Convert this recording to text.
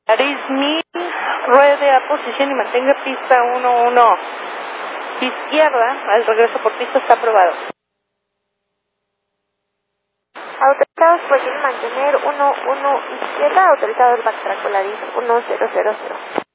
Arismil, ruede a posición y mantenga pista 1-1 izquierda, al regreso por pista está aprobado. Autorizados pueden mantener 1-1 izquierda, autorizado el backtrack Polaris 1000.